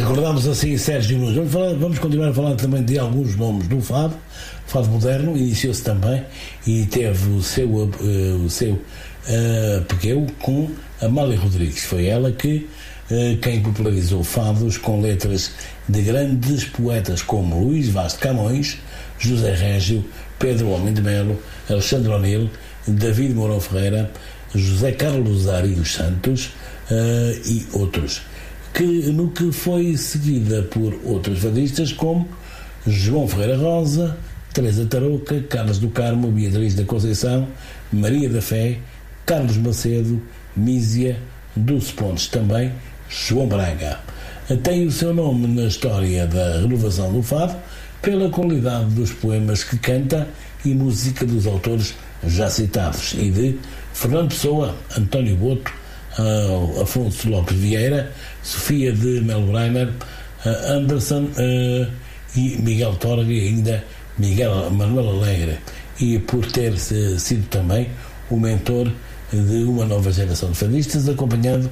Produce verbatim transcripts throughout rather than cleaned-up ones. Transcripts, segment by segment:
recordamos assim Sérgio Nunes. Vamos, falar, vamos continuar a falar também de alguns nomes do fado. O fado moderno iniciou-se também e teve o seu, uh, o seu uh, pequeno com Amália Rodrigues. Foi ela que uh, quem popularizou fados com letras de grandes poetas como Luís Vaz de Camões, José Régio, Pedro Homem de Melo, Alexandre O'Neill, David Mourão Ferreira, José Carlos Ari dos Santos uh, e outros, que no que foi seguida por outros fadistas como João Ferreira Rosa, Teresa Tarouca, Carlos do Carmo, Beatriz da Conceição, Maria da Fé, Carlos Macedo, Mísia, Dulce Pontes, também João Braga. Tem o seu nome na história da renovação do fado pela qualidade dos poemas que canta e música dos autores já citados, e de Fernando Pessoa, António Boto, uh, Afonso Lopes Vieira, Sofia de Melbreimer, uh, Anderson uh, e Miguel Torga, e ainda Miguel Manuel Alegre, e por ter uh, sido também o mentor de uma nova geração de fadistas, acompanhando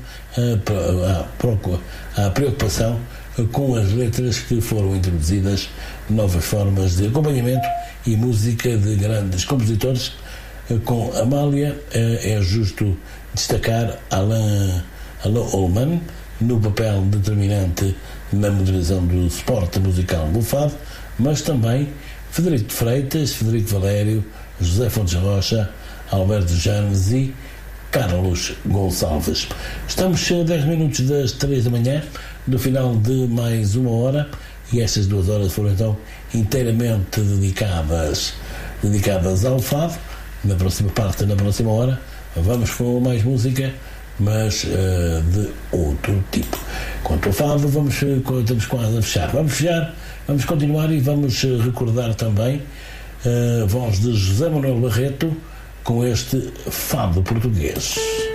a, a, a preocupação com as letras que foram introduzidas, novas formas de acompanhamento e música de grandes compositores. Com Amália é justo destacar Alain, Alain Ullmann no papel determinante na modernização do suporte musical do fado, mas também Frederico de Freitas, Frederico Valério, José Fontes Rocha, Alberto Janes e Carlos Gonçalves. Estamos a dez minutos das três da manhã, do final de mais uma hora, e estas duas horas foram então inteiramente dedicadas, dedicadas ao fado. Na próxima parte, na próxima hora, vamos com mais música, mas uh, de outro tipo. Quanto ao fado, vamos, estamos quase a fechar. Vamos fechar, vamos continuar e vamos recordar também a voz de José Manuel Barreto com este fado português.